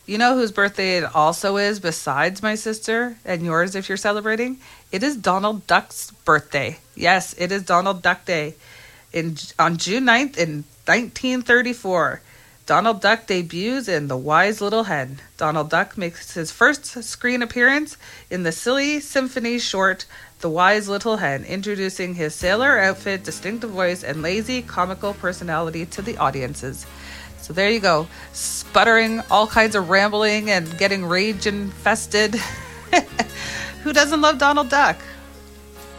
You know whose birthday it also is besides my sister and yours if you're celebrating? It is Donald Duck's birthday. Yes, it is Donald Duck Day. On June 9th in 1934, Donald Duck debuts in The Wise Little Hen. Donald Duck makes his first screen appearance in the silly symphony short The Wise Little Hen, introducing his sailor outfit, distinctive voice, and lazy comical personality to the audiences. So there you go, sputtering, all kinds of rambling, and getting rage infested. Who doesn't love Donald Duck?